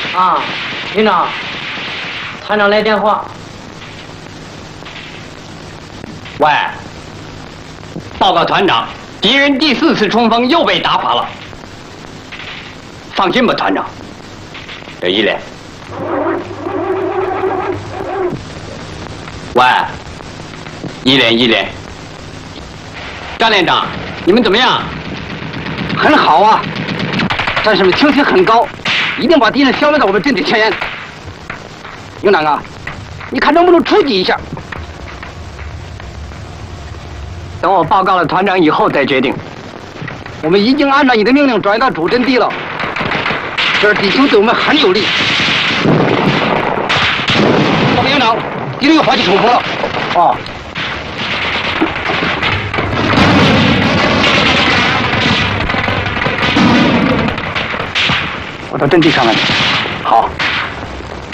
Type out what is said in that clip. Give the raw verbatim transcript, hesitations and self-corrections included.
啊，营长，团长来电话。 喂，报告团长，敌人第四次冲锋又被打垮了。放心吧，团长。这一连。喂，一连一连。张连长，你们怎么样？ 很好啊，战士们情绪很高，一定把敌人消灭到我们阵地前沿。营长啊，你看能不能出击一下？ 等我报告了团长以后再决定。 我们已经按照你的命令转移到主阵地了，这儿敌情对我们很有利。报告营长，敌人有发起冲锋了。 哦。 我到阵地看看去。 好。